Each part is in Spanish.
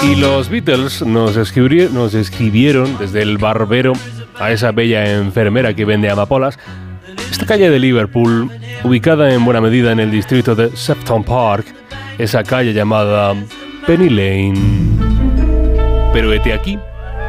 Y los Beatles nos escribieron desde el barbero a esa bella enfermera que vende amapolas. Esta calle de Liverpool, ubicada en buena medida en el distrito de Sefton Park, esa calle llamada Penny Lane. Pero hete aquí,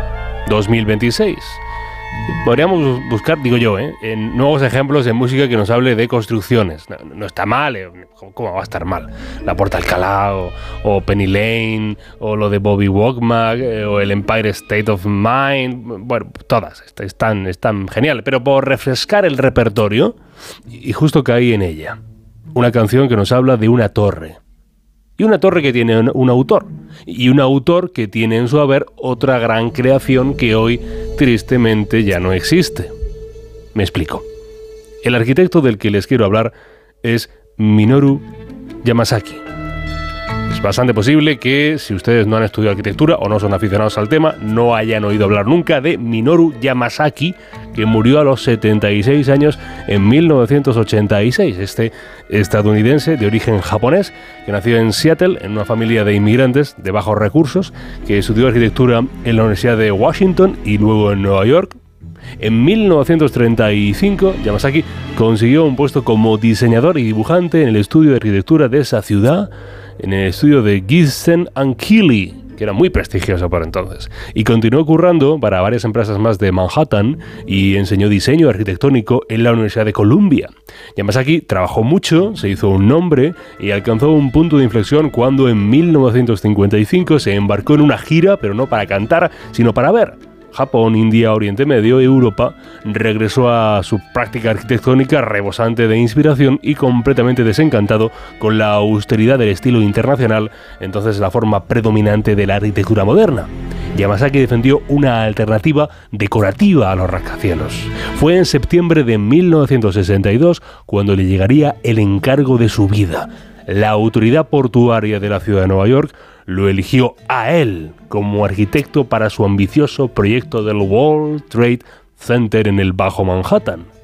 2026. Podríamos buscar, digo yo, en nuevos ejemplos de música que nos hable de construcciones. No está mal, ¿cómo va a estar mal? La Porta Alcalá, o Penny Lane, o lo de Bobby Womack, o el Empire State of Mind. Bueno, todas están geniales. Pero por refrescar el repertorio, y justo caí en ella. Una canción que nos habla de una torre. Y una torre que tiene un autor. Y un autor que tiene en su haber otra gran creación que hoy, tristemente, ya no existe. Me explico. El arquitecto del que les quiero hablar es Minoru Yamasaki. Es bastante posible que, si ustedes no han estudiado arquitectura o no son aficionados al tema, no hayan oído hablar nunca de Minoru Yamasaki, que murió a los 76 años en 1986. Este estadounidense de origen japonés, que nació en Seattle en una familia de inmigrantes de bajos recursos, que estudió arquitectura en la Universidad de Washington y luego en Nueva York. En 1935, Yamasaki consiguió un puesto como diseñador y dibujante en el estudio de arquitectura de esa ciudad, en el estudio de Gibson & Keeley, que era muy prestigioso por entonces, y continuó currando para varias empresas más de Manhattan y enseñó diseño arquitectónico en la Universidad de Columbia. Yamasaki trabajó mucho, se hizo un nombre y alcanzó un punto de inflexión cuando en 1955 se embarcó en una gira, pero no para cantar, sino para ver Japón, India, Oriente Medio, Europa. Regresó a su práctica arquitectónica rebosante de inspiración y completamente desencantado con la austeridad del estilo internacional, entonces la forma predominante de la arquitectura moderna. Yamasaki defendió una alternativa decorativa a los rascacielos. Fue en septiembre de 1962 cuando le llegaría el encargo de su vida. La autoridad portuaria de la ciudad de Nueva York lo eligió a él como arquitecto para su ambicioso proyecto del World Trade Center en el Bajo Manhattan.